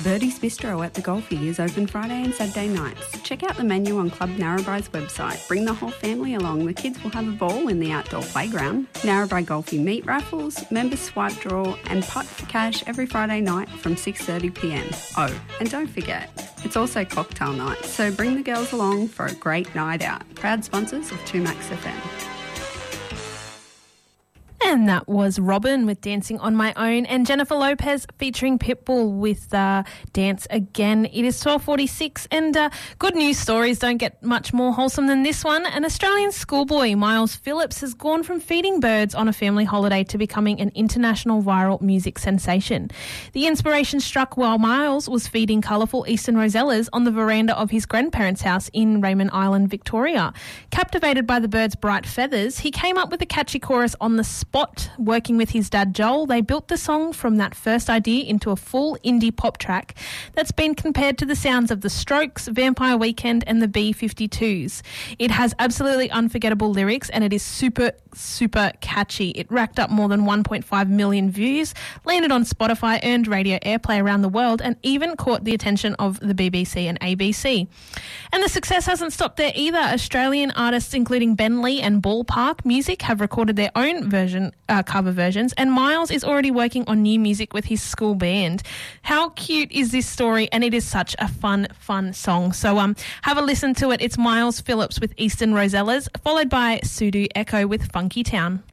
Verdi's Bistro at the Golfie is open Friday and Saturday nights. Check out the menu on Club Narrabri's website. Bring the whole family along. The kids will have a ball in the outdoor playground. Narrabri Golfie meat raffles, members swipe draw and putt for cash every Friday night from 6:30pm. Oh, and don't forget, it's also cocktail night, so bring the girls along for a great night out. Proud sponsors of 2Max FM. And that was Robin with Dancing on My Own and Jennifer Lopez featuring Pitbull with Dance Again. It is 12:46 and good news stories don't get much more wholesome than this one. An Australian schoolboy, Miles Phillips, has gone from feeding birds on a family holiday to becoming an international viral music sensation. The inspiration struck while Miles was feeding colourful eastern rosellas on the veranda of his grandparents' house in Raymond Island, Victoria. Captivated by the birds' bright feathers, he came up with a catchy chorus on the spot. Working with his dad Joel, they built the song from that first idea into a full indie pop track that's been compared to the sounds of The Strokes, Vampire Weekend and the B-52s. It has absolutely unforgettable lyrics and it is super, super catchy. It racked up more than 1.5 million views, landed on Spotify, earned radio airplay around the world and even caught the attention of the BBC and ABC. And the success hasn't stopped there either. Australian artists including Ben Lee and Ballpark Music have recorded their own cover versions, and Miles is already working on new music with his school band. How cute is this story? And it is such a fun song. So have a listen to it. It's Miles Phillips with Eastern Rosellas, followed by Sudo Echo with Funky Town.